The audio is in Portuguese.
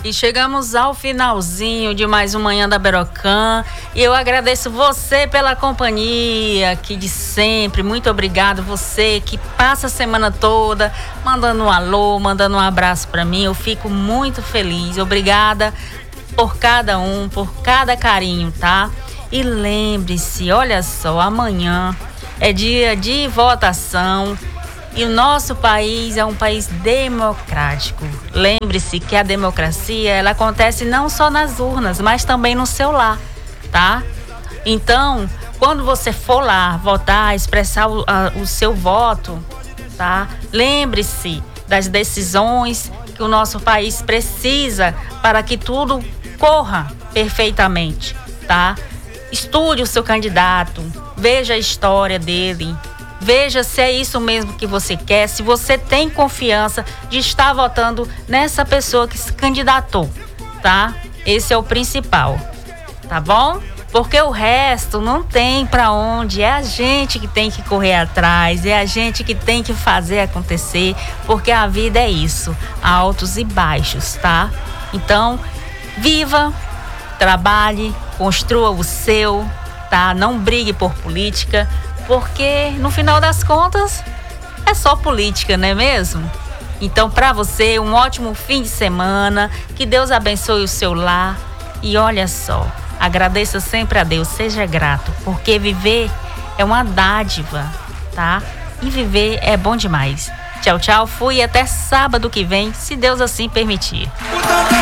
E chegamos ao finalzinho de mais um Manhã da Berocã. E eu agradeço você pela companhia aqui de sempre. Muito obrigado você que passa a semana toda mandando um alô, mandando um abraço para mim. Eu fico muito feliz. Obrigada por cada um, por cada carinho, tá? E lembre-se, olha só, amanhã é dia de votação. E o nosso país é um país democrático. Lembre-se que a democracia, ela acontece não só nas urnas, mas também no seu lar, tá? Então, quando você for lá votar, expressar o seu voto, tá? Lembre-se das decisões que o nosso país precisa para que tudo corra perfeitamente, tá? Estude o seu candidato, veja a história dele. Veja se é isso mesmo que você quer, se você tem confiança de estar votando nessa pessoa que se candidatou, tá? Esse é o principal, tá bom? Porque o resto não tem pra onde, é a gente que tem que correr atrás, é a gente que tem que fazer acontecer, porque a vida é isso, altos e baixos, tá? Então, viva, trabalhe, construa o seu, tá? Não brigue por política, porque no final das contas é só política, não é mesmo? Então, para você, um ótimo fim de semana, que Deus abençoe o seu lar e olha só, agradeça sempre a Deus, seja grato, porque viver é uma dádiva, tá? E viver é bom demais. Tchau, tchau, fui, até sábado que vem, se Deus assim permitir.